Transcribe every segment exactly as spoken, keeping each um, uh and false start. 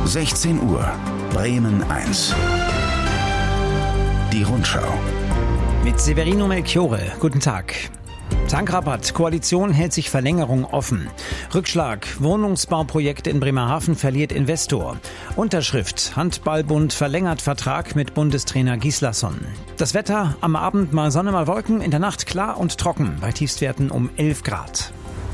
sechzehn Uhr, Bremen eins. Die Rundschau. Mit Severino Melchiorre. Guten Tag. Tankrabatt. Koalition hält sich Verlängerung offen. Rückschlag. Wohnungsbauprojekt in Bremerhaven verliert Investor. Unterschrift. Handballbund verlängert Vertrag mit Bundestrainer Gislason. Das Wetter. Am Abend mal Sonne, mal Wolken. In der Nacht klar und trocken. Bei Tiefstwerten um elf Grad.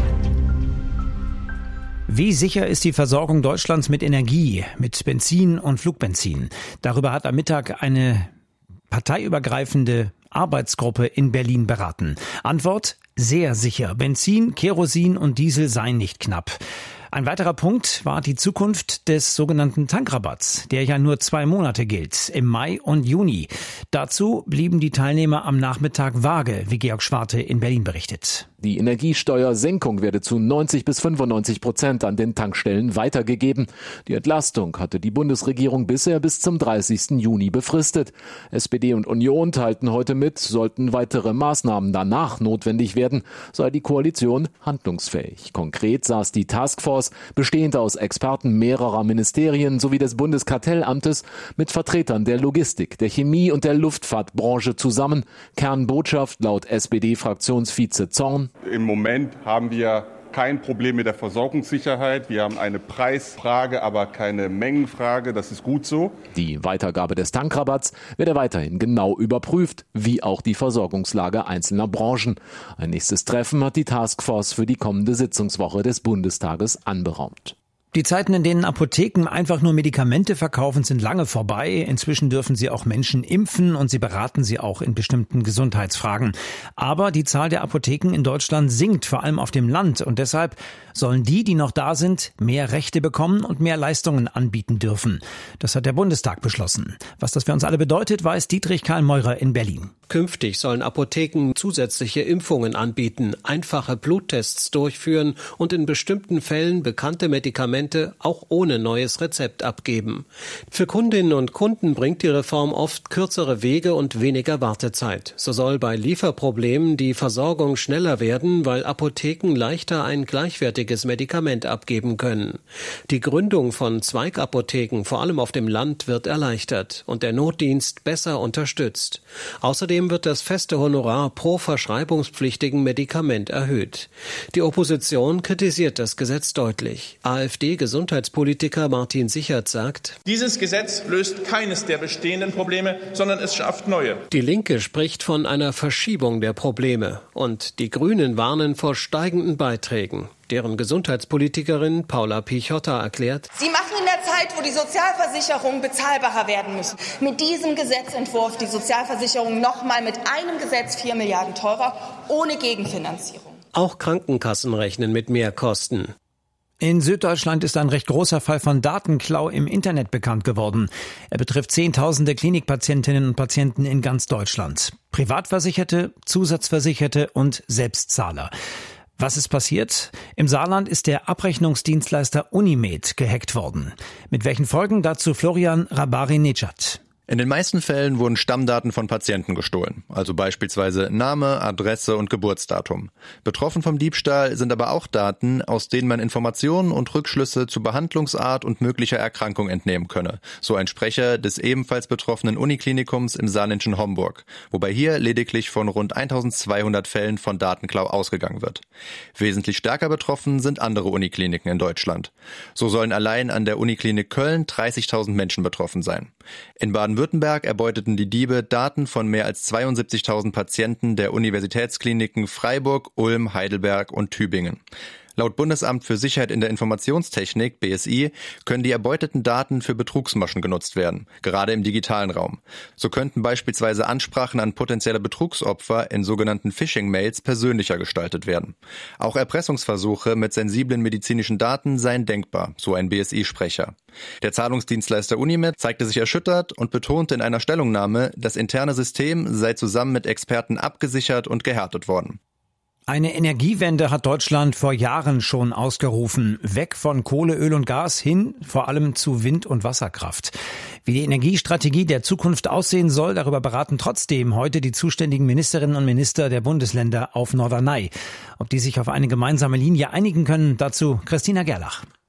Wie sicher ist die Versorgung Deutschlands mit Energie, mit Benzin und Flugbenzin? Darüber hat am Mittag eine parteiübergreifende Arbeitsgruppe in Berlin beraten. Antwort: sehr sicher. Benzin, Kerosin und Diesel seien nicht knapp. Ein weiterer Punkt war die Zukunft des sogenannten Tankrabatts, der ja nur zwei Monate gilt, im Mai und Juni. Dazu blieben die Teilnehmer am Nachmittag vage, wie Georg Schwarte in Berlin berichtet. Die Energiesteuersenkung werde zu neunzig bis fünfundneunzig Prozent an den Tankstellen weitergegeben. Die Entlastung hatte die Bundesregierung bisher bis zum dreißigsten Juni befristet. S P D und Union teilten heute mit, sollten weitere Maßnahmen danach notwendig werden, sei die Koalition handlungsfähig. Konkret saß die Taskforce, bestehend aus Experten mehrerer Ministerien sowie des Bundeskartellamtes, mit Vertretern der Logistik, der Chemie und der Luftfahrtbranche zusammen. Kernbotschaft laut S P D-Fraktionsvize Zorn: Im Moment haben wir kein Problem mit der Versorgungssicherheit. Wir haben eine Preisfrage, aber keine Mengenfrage. Das ist gut so. Die Weitergabe des Tankrabatts werde weiterhin genau überprüft, wie auch die Versorgungslage einzelner Branchen. Ein nächstes Treffen hat die Taskforce für die kommende Sitzungswoche des Bundestages anberaumt. Die Zeiten, in denen Apotheken einfach nur Medikamente verkaufen, sind lange vorbei. Inzwischen dürfen sie auch Menschen impfen und sie beraten sie auch in bestimmten Gesundheitsfragen. Aber die Zahl der Apotheken in Deutschland sinkt, vor allem auf dem Land. Und deshalb sollen die, die noch da sind, mehr Rechte bekommen und mehr Leistungen anbieten dürfen. Das hat der Bundestag beschlossen. Was das für uns alle bedeutet, weiß Dietrich Karl-Meurer in Berlin. Künftig sollen Apotheken zusätzliche Impfungen anbieten, einfache Bluttests durchführen und in bestimmten Fällen bekannte Medikamente auch ohne neues Rezept abgeben. Für Kundinnen und Kunden bringt die Reform oft kürzere Wege und weniger Wartezeit. So soll bei Lieferproblemen die Versorgung schneller werden, weil Apotheken leichter ein gleichwertiges Medikament abgeben können. Die Gründung von Zweigapotheken, vor allem auf dem Land, wird erleichtert und der Notdienst besser unterstützt. Außerdem wird das feste Honorar pro verschreibungspflichtigen Medikament erhöht. Die Opposition kritisiert das Gesetz deutlich. AfD-Gesundheitspolitiker Martin Sichert sagt: Dieses Gesetz löst keines der bestehenden Probleme, sondern es schafft neue. Die Linke spricht von einer Verschiebung der Probleme und die Grünen warnen vor steigenden Beiträgen. Deren Gesundheitspolitikerin Paula Pichotta erklärt: Sie machen in der Zeit, wo die Sozialversicherungen bezahlbarer werden müssen, mit diesem Gesetzentwurf die Sozialversicherung nochmal mit einem Gesetz vier Milliarden teurer, ohne Gegenfinanzierung. Auch Krankenkassen rechnen mit Mehrkosten. In Süddeutschland ist ein recht großer Fall von Datenklau im Internet bekannt geworden. Er betrifft Zehntausende Klinikpatientinnen und Patienten in ganz Deutschland. Privatversicherte, Zusatzversicherte und Selbstzahler. Was ist passiert? Im Saarland ist der Abrechnungsdienstleister Unimed gehackt worden. Mit welchen Folgen? Dazu Florian Rabari-Nechat. In den meisten Fällen wurden Stammdaten von Patienten gestohlen, also beispielsweise Name, Adresse und Geburtsdatum. Betroffen vom Diebstahl sind aber auch Daten, aus denen man Informationen und Rückschlüsse zu Behandlungsart und möglicher Erkrankung entnehmen könne, so ein Sprecher des ebenfalls betroffenen Uniklinikums im saarländischen Homburg, wobei hier lediglich von rund eintausendzweihundert Fällen von Datenklau ausgegangen wird. Wesentlich stärker betroffen sind andere Unikliniken in Deutschland. So sollen allein an der Uniklinik Köln dreißigtausend Menschen betroffen sein. In Baden-Württemberg erbeuteten die Diebe Daten von mehr als zweiundsiebzigtausend Patienten der Universitätskliniken Freiburg, Ulm, Heidelberg und Tübingen. Laut Bundesamt für Sicherheit in der Informationstechnik, B S I, können die erbeuteten Daten für Betrugsmaschen genutzt werden, gerade im digitalen Raum. So könnten beispielsweise Ansprachen an potenzielle Betrugsopfer in sogenannten Phishing-Mails persönlicher gestaltet werden. Auch Erpressungsversuche mit sensiblen medizinischen Daten seien denkbar, so ein B S I-Sprecher. Der Zahlungsdienstleister Unimed zeigte sich erschüttert und betonte in einer Stellungnahme, das interne System sei zusammen mit Experten abgesichert und gehärtet worden. Eine Energiewende hat Deutschland vor Jahren schon ausgerufen. Weg von Kohle, Öl und Gas hin vor allem zu Wind- und Wasserkraft. Wie die Energiestrategie der Zukunft aussehen soll, darüber beraten trotzdem heute die zuständigen Ministerinnen und Minister der Bundesländer auf Norderney. Ob die sich auf eine gemeinsame Linie einigen können, dazu Christina Gerlach.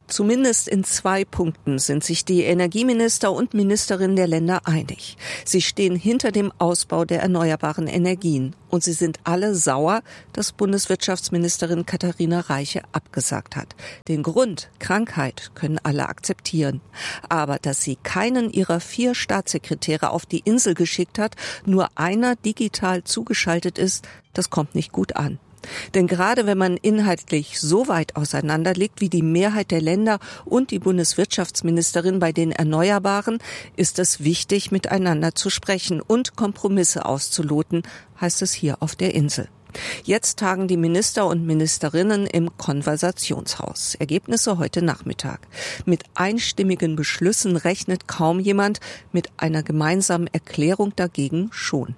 Zumindest in zwei Punkten sind sich die Energieminister und Ministerinnen der Länder einig. Sie stehen hinter dem Ausbau der erneuerbaren Energien. Und sie sind alle sauer, dass Bundeswirtschaftsministerin Katharina Reiche abgesagt hat. Den Grund, Krankheit, können alle akzeptieren. Aber dass sie keinen ihrer vier Staatssekretäre auf die Insel geschickt hat, nur einer digital zugeschaltet ist, das kommt nicht gut an. Denn gerade wenn man inhaltlich so weit auseinander liegt wie die Mehrheit der Länder und die Bundeswirtschaftsministerin bei den Erneuerbaren, ist es wichtig, miteinander zu sprechen und Kompromisse auszuloten, heißt es hier auf der Insel. Jetzt tagen die Minister und Ministerinnen im Konversationshaus. Ergebnisse heute Nachmittag. Mit einstimmigen Beschlüssen rechnet kaum jemand, mit einer gemeinsamen Erklärung dagegen schon.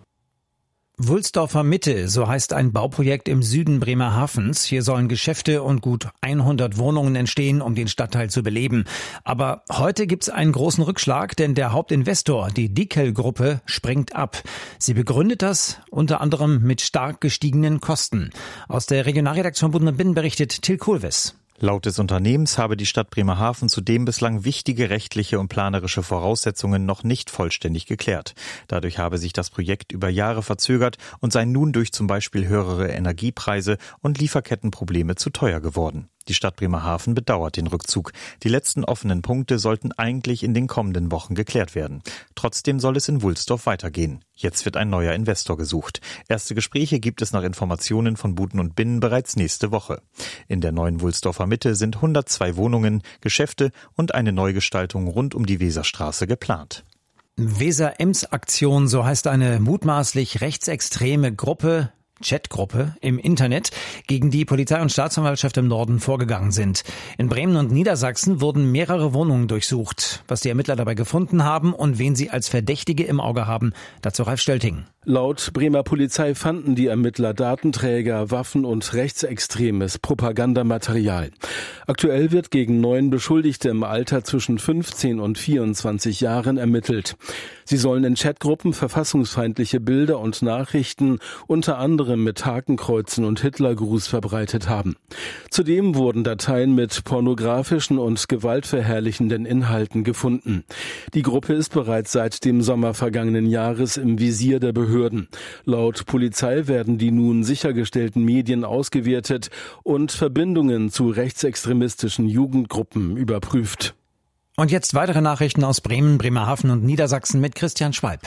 Wulsdorfer Mitte, so heißt ein Bauprojekt im Süden Bremerhavens. Hier sollen Geschäfte und gut hundert Wohnungen entstehen, um den Stadtteil zu beleben. Aber heute gibt's einen großen Rückschlag, denn der Hauptinvestor, die Dickel-Gruppe, springt ab. Sie begründet das unter anderem mit stark gestiegenen Kosten. Aus der Regionalredaktion Bund und Binnen berichtet Till Kohlwes. Laut des Unternehmens habe die Stadt Bremerhaven zudem bislang wichtige rechtliche und planerische Voraussetzungen noch nicht vollständig geklärt. Dadurch habe sich das Projekt über Jahre verzögert und sei nun durch zum Beispiel höhere Energiepreise und Lieferkettenprobleme zu teuer geworden. Die Stadt Bremerhaven bedauert den Rückzug. Die letzten offenen Punkte sollten eigentlich in den kommenden Wochen geklärt werden. Trotzdem soll es in Wulsdorf weitergehen. Jetzt wird ein neuer Investor gesucht. Erste Gespräche gibt es nach Informationen von Buden und Binnen bereits nächste Woche. In der neuen Wulsdorfer Mitte sind hundertzwei Wohnungen, Geschäfte und eine Neugestaltung rund um die Weserstraße geplant. Weser-Ems-Aktion, so heißt eine mutmaßlich rechtsextreme Gruppe, Chatgruppe im Internet, gegen die Polizei und Staatsanwaltschaft im Norden vorgegangen sind. In Bremen und Niedersachsen wurden mehrere Wohnungen durchsucht. Was die Ermittler dabei gefunden haben und wen sie als Verdächtige im Auge haben, dazu Ralf Stölting. Laut Bremer Polizei fanden die Ermittler Datenträger, Waffen und rechtsextremes Propagandamaterial. Aktuell wird gegen neun Beschuldigte im Alter zwischen fünfzehn und vierundzwanzig Jahren ermittelt. Sie sollen in Chatgruppen verfassungsfeindliche Bilder und Nachrichten unter anderem mit Hakenkreuzen und Hitlergruß verbreitet haben. Zudem wurden Dateien mit pornografischen und gewaltverherrlichenden Inhalten gefunden. Die Gruppe ist bereits seit dem Sommer vergangenen Jahres im Visier der Behörden. Laut Polizei werden die nun sichergestellten Medien ausgewertet und Verbindungen zu rechtsextremistischen Jugendgruppen überprüft. Und jetzt weitere Nachrichten aus Bremen, Bremerhaven und Niedersachsen mit Christian Schwalb.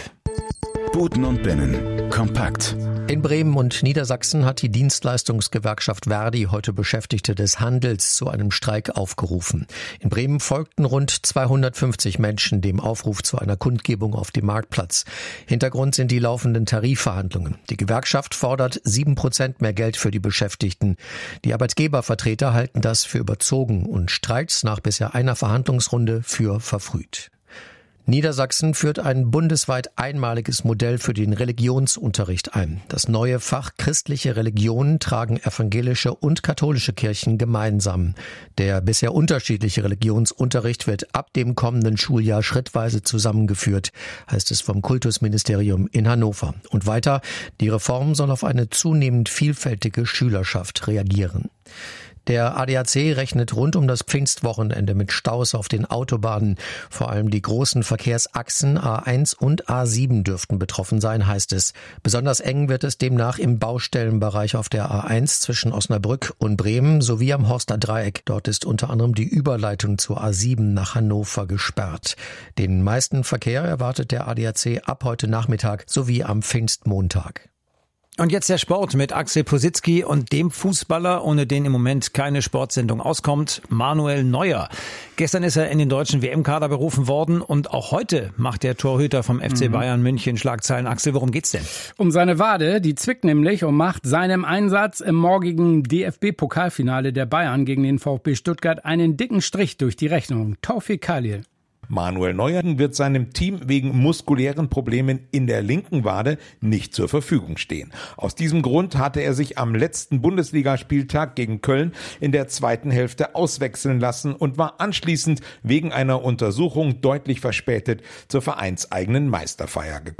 Buden und Binnen. Kompakt. In Bremen und Niedersachsen hat die Dienstleistungsgewerkschaft Verdi heute Beschäftigte des Handels zu einem Streik aufgerufen. In Bremen folgten rund zweihundertfünfzig Menschen dem Aufruf zu einer Kundgebung auf dem Marktplatz. Hintergrund sind die laufenden Tarifverhandlungen. Die Gewerkschaft fordert sieben Prozent mehr Geld für die Beschäftigten. Die Arbeitgebervertreter halten das für überzogen und Streiks nach bisher einer Verhandlungsrunde für verfrüht. Niedersachsen führt ein bundesweit einmaliges Modell für den Religionsunterricht ein. Das neue Fach Christliche Religionen tragen evangelische und katholische Kirchen gemeinsam. Der bisher unterschiedliche Religionsunterricht wird ab dem kommenden Schuljahr schrittweise zusammengeführt, heißt es vom Kultusministerium in Hannover. Und weiter, die Reform soll auf eine zunehmend vielfältige Schülerschaft reagieren. Der A D A C rechnet rund um das Pfingstwochenende mit Staus auf den Autobahnen. Vor allem die großen Verkehrsachsen A eins und A sieben dürften betroffen sein, heißt es. Besonders eng wird es demnach im Baustellenbereich auf der A eins zwischen Osnabrück und Bremen sowie am Horster Dreieck. Dort ist unter anderem die Überleitung zur A sieben nach Hannover gesperrt. Den meisten Verkehr erwartet der A D A C ab heute Nachmittag sowie am Pfingstmontag. Und jetzt der Sport mit Axel Positzky und dem Fußballer, ohne den im Moment keine Sportsendung auskommt, Manuel Neuer. Gestern ist er in den deutschen W M-Kader berufen worden und auch heute macht der Torhüter vom F C Bayern München Schlagzeilen. Axel, worum geht's denn? Um seine Wade, die zwickt nämlich und macht seinem Einsatz im morgigen D F B-Pokalfinale der Bayern gegen den VfB Stuttgart einen dicken Strich durch die Rechnung. Taufik Khalil. Manuel Neuer wird seinem Team wegen muskulären Problemen in der linken Wade nicht zur Verfügung stehen. Aus diesem Grund hatte er sich am letzten Bundesligaspieltag gegen Köln in der zweiten Hälfte auswechseln lassen und war anschließend wegen einer Untersuchung deutlich verspätet zur vereinseigenen Meisterfeier gekommen.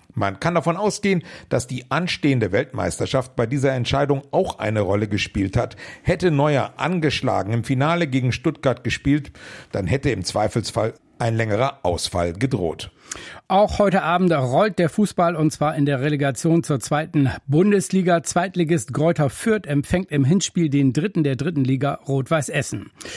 Man kann davon ausgehen, dass die anstehende Weltmeisterschaft bei dieser Entscheidung auch eine Rolle gespielt hat. Hätte Neuer angeschlagen im Finale gegen Stuttgart gespielt, dann hätte im Zweifelsfall ein längerer Ausfall gedroht. Auch heute Abend rollt der Fußball, und zwar in der Relegation zur zweiten Bundesliga. Zweitligist Greuther Fürth empfängt im Hinspiel den Dritten der dritten Liga, Rot-Weiß Essen.